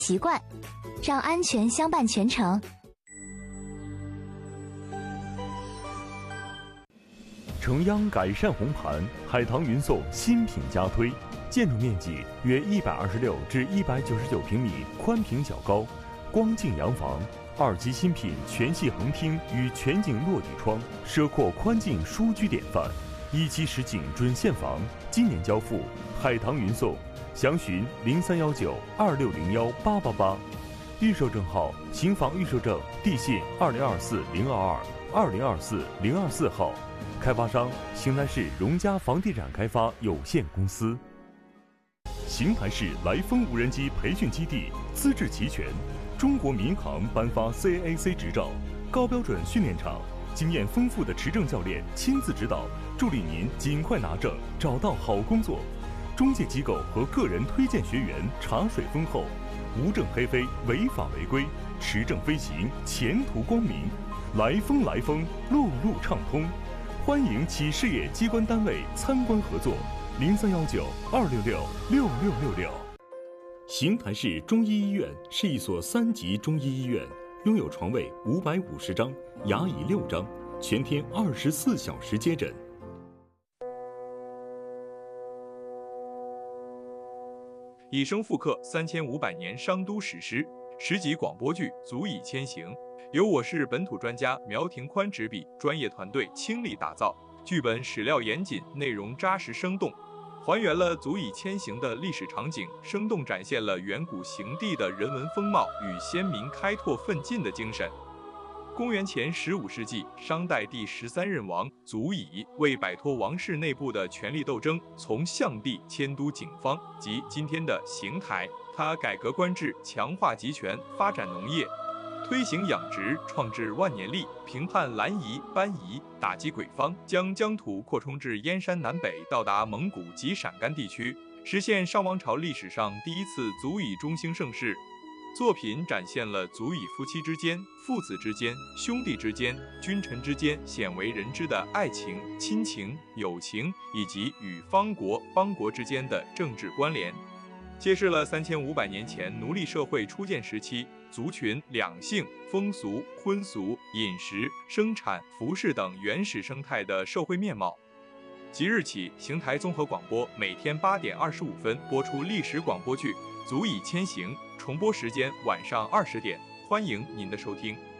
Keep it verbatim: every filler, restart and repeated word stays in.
习惯，让安全相伴全程。 承央改善红盘，海棠云颂新品加推，建筑面积约一百二十六至一百九十九平米，宽平较高，光净洋房，二期新品全系横厅与全景落地窗，奢阔宽净舒居典范。一期实景准现房，今年交付，海棠云颂，详询零三幺九二六零幺八八八。预售证号：刑房预售证，地信二零二四零二二二零二四零二四号。开发商：邢台市荣嘉房地产开发有限公司。邢台市来风无人机培训基地资质齐全，中国民航颁发 C A A C 执照，高标准训练场，经验丰富的持证教练亲自指导，助力您尽快拿证，找到好工作。中介机构和个人推荐学员茶水丰厚，无证黑飞，违法违规，持证飞行，前途光明。来风来风，路路畅通。欢迎企事业机关单位参观合作，零三幺九二六六六六六六。邢台市中医医院是一所三级中医医院，拥有床位五百五十张，牙椅六张，全天二十四小时接诊。 以声复刻三千五百年商都史诗，十集广播剧足以千行，由我市本土专家苗廷宽执笔，专业团队倾力打造。剧本史料严谨，内容扎实生动，还原了足以千行的历史场景，生动展现了远古邢地的人文风貌与先民开拓奋进的精神。公元前十五世纪，商代第十三任王祖乙为摆脱王室内部的权力斗争，从象地迁都景方，即今天的邢台。他改革官制，强化集权，发展农业，推行养殖，创制万年历，平叛蓝夷、班夷，打击鬼方，将疆土扩充至燕山南北，到达蒙古及陕甘地区，实现商王朝历史上第一次足以中兴盛世。作品展现了足以夫妻之间、父子之间、兄弟之间、君臣之间鲜为人知的爱情、亲情、友情，以及与方国、邦国之间的政治关联，揭示了三千五百年前奴隶社会初建时期族群、两性、风俗、婚俗、饮食、生产、服饰等原始生态的社会面貌。即日起，邢台综合广播每天八点二十五分播出历史广播剧《足以千行》，重播时间晚上二十点，欢迎您的收听。